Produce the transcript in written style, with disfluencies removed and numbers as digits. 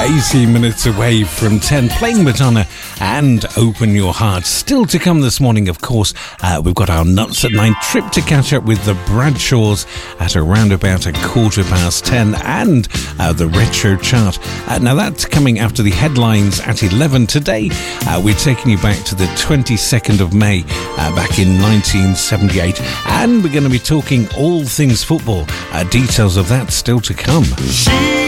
18 minutes away from 10, playing Madonna and Open Your Heart. Still to come this morning, of course, we've got our Nuts at 9 trip to catch up with the Bradshaws at around about 10:15, and the Retro Chart. Now that's coming after the headlines at 11. Today, we're taking you back to the 22nd of May, back in 1978, and we're going to be talking all things football. Details of that still to come.